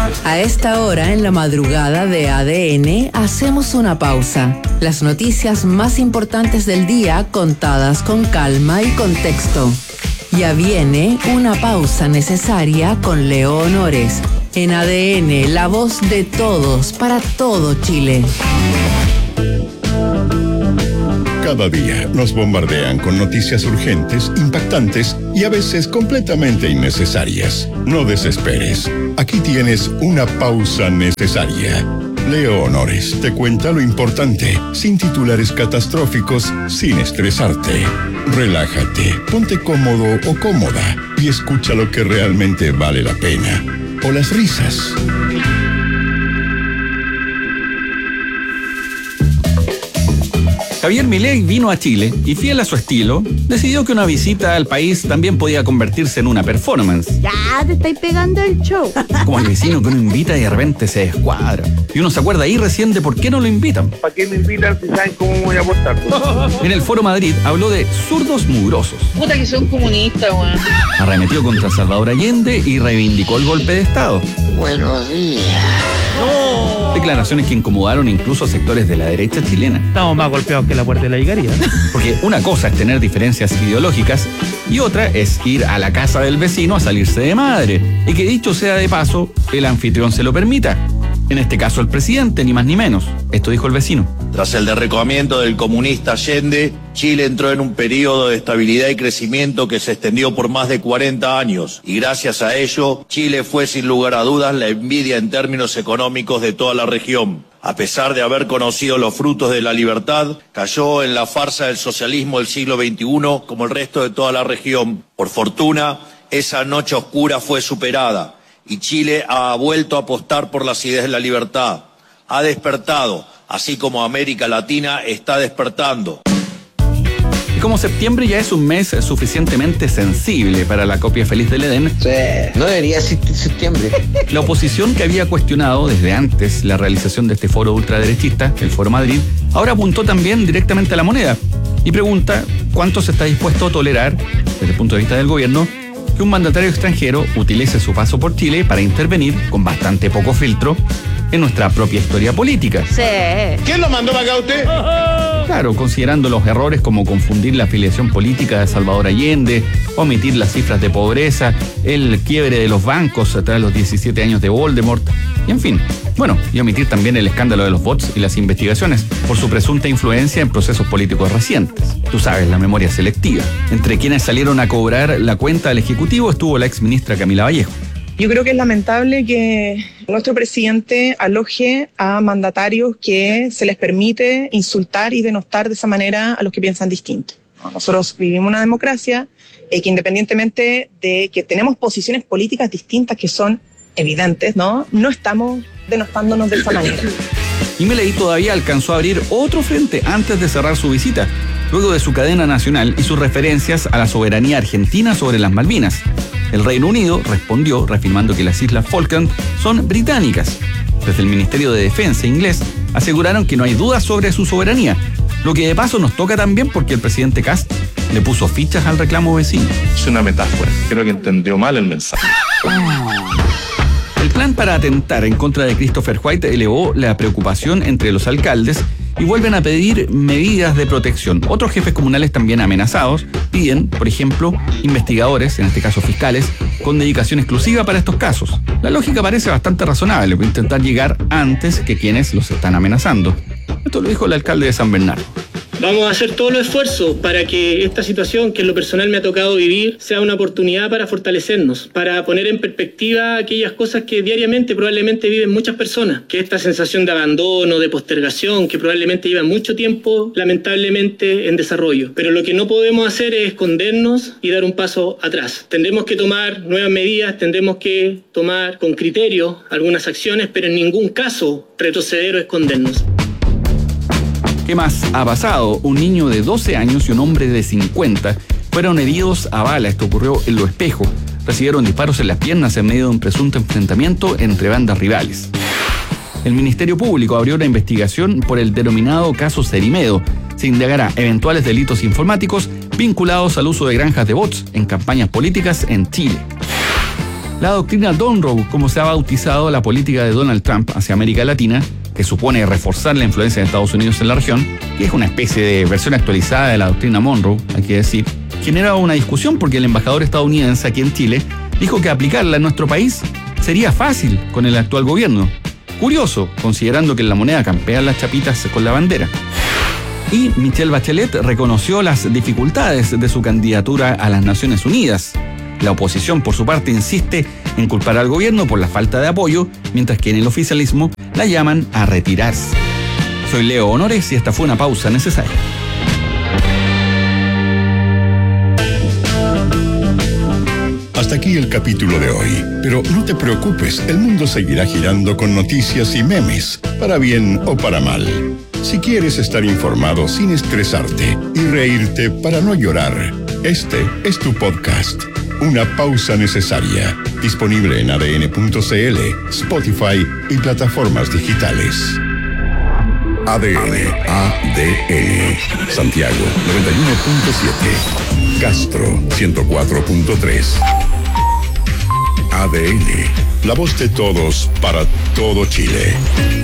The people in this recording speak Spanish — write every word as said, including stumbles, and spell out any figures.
A esta hora, en la madrugada de A D N, hacemos una pausa. Las noticias más importantes del día contadas con calma y contexto. Ya viene una pausa necesaria con Leo Honores. En A D N, la voz de todos para todo Chile. Cada día nos bombardean con noticias urgentes, impactantes y a veces completamente innecesarias. No desesperes. Aquí tienes una pausa necesaria. Leo Honores te cuenta lo importante, sin titulares catastróficos, sin estresarte. Relájate, ponte cómodo o cómoda y escucha lo que realmente vale la pena. O las risas. Javier Milei vino a Chile y, fiel a su estilo, decidió que una visita al país también podía convertirse en una performance. Ya te estáis pegando el show. Como el vecino que uno invita y de repente se descuadra. Y uno se acuerda ahí recién de por qué no lo invitan. ¿Para qué me invitan si saben cómo voy a aportar? En el Foro Madrid habló de zurdos mugrosos. Puta que son comunistas, weón. Arremetió contra Salvador Allende y reivindicó el golpe de Estado. Buenos días. ¡No! Declaraciones que incomodaron incluso a sectores de la derecha chilena. Estamos más golpeados que la puerta de la Icaría. Porque una cosa es tener diferencias ideológicas y otra es ir a la casa del vecino a salirse de madre. Y que dicho sea de paso, el anfitrión se lo permita. En este caso el presidente, ni más ni menos. Esto dijo el vecino. Tras el derrocamiento del comunista Allende, Chile entró en un periodo de estabilidad y crecimiento que se extendió por más de cuarenta años. Y gracias a ello, Chile fue sin lugar a dudas la envidia en términos económicos de toda la región. A pesar de haber conocido los frutos de la libertad, cayó en la farsa del socialismo del siglo veintiuno como el resto de toda la región. Por fortuna, esa noche oscura fue superada y Chile ha vuelto a apostar por las ideas de la libertad. Ha despertado, así como América Latina está despertando. Y como septiembre ya es un mes suficientemente sensible para la copia feliz del Edén, Sí, no debería existir septiembre. la oposición que había cuestionado desde antes la realización de este foro ultraderechista, el Foro Madrid, ahora apuntó también directamente a la moneda y pregunta cuánto se está dispuesto a tolerar, desde el punto de vista del gobierno, que un mandatario extranjero utilice su paso por Chile para intervenir, con bastante poco filtro, en nuestra propia historia política. Sí. ¿Quién lo mandó para acá usted? Claro, considerando los errores como confundir la afiliación política de Salvador Allende, omitir las cifras de pobreza, el quiebre de los bancos tras los diecisiete años de Voldemort, y en fin. Bueno, y omitir también el escándalo de los bots y las investigaciones por su presunta influencia en procesos políticos recientes. Tú sabes, la memoria selectiva. Entre quienes salieron a cobrar la cuenta del Ejecutivo estuvo la exministra Camila Vallejo. Yo creo que es lamentable que nuestro presidente aloje a mandatarios que se les permite insultar y denostar de esa manera a los que piensan distinto. Nosotros vivimos una democracia eh, que independientemente de que tenemos posiciones políticas distintas que son evidentes, ¿no? No estamos denostándonos de esa manera. Y Milei todavía alcanzó a abrir otro frente antes de cerrar su visita, luego de su cadena nacional y sus referencias a la soberanía argentina sobre las Malvinas. El Reino Unido respondió reafirmando que las Islas Falkland son británicas. Desde el Ministerio de Defensa inglés aseguraron que no hay dudas sobre su soberanía, lo que de paso nos toca también porque el presidente Kast le puso fichas al reclamo vecino. Es una metáfora, creo que entendió mal el mensaje. El plan para atentar en contra de Christopher White elevó la preocupación entre los alcaldes y vuelven a pedir medidas de protección. Otros jefes comunales también amenazados piden, por ejemplo, investigadores, en este caso fiscales, con dedicación exclusiva para estos casos. La lógica parece bastante razonable, intentar llegar antes que quienes los están amenazando. Esto lo dijo el alcalde de San Bernardo. Vamos a hacer todos los esfuerzos para que esta situación, que en lo personal me ha tocado vivir, sea una oportunidad para fortalecernos, para poner en perspectiva aquellas cosas que diariamente probablemente viven muchas personas, que esta sensación de abandono, de postergación, que probablemente lleva mucho tiempo, lamentablemente, en desarrollo. Pero lo que no podemos hacer es escondernos y dar un paso atrás. Tendremos que tomar nuevas medidas, tendremos que tomar con criterio algunas acciones, pero en ningún caso retroceder o escondernos. ¿Qué más ha pasado? Un niño de doce años y un hombre de cincuenta fueron heridos a bala. Esto ocurrió en Lo Espejo. Recibieron disparos en las piernas en medio de un presunto enfrentamiento entre bandas rivales. El Ministerio Público abrió una investigación por el denominado caso Cerimedo. Se indagará eventuales delitos informáticos vinculados al uso de granjas de bots en campañas políticas en Chile. la doctrina Monroe, como se ha bautizado la política de Donald Trump hacia América Latina, que supone reforzar la influencia de Estados Unidos en la región, que es una especie de versión actualizada de la doctrina Monroe, hay que decir, generaba una discusión porque el embajador estadounidense aquí en Chile dijo que aplicarla en nuestro país sería fácil con el actual gobierno. Curioso, considerando que en la moneda campean las chapitas con la bandera. Y Michelle Bachelet reconoció las dificultades de su candidatura a las Naciones Unidas. La oposición, por su parte, insiste en culpar al gobierno por la falta de apoyo, mientras que en el oficialismo la llaman a retirarse. Soy Leo Honores y esta fue una pausa necesaria. Hasta aquí el capítulo de hoy, pero no te preocupes, el mundo seguirá girando con noticias y memes, para bien o para mal. Si quieres estar informado sin estresarte y reírte para no llorar, este es tu podcast, Una Pausa Necesaria, disponible en A D N punto C L, Spotify y plataformas digitales. A D N, A D N, Santiago noventa y uno punto siete, Castro ciento cuatro punto tres. A D N, la voz de todos para todo Chile.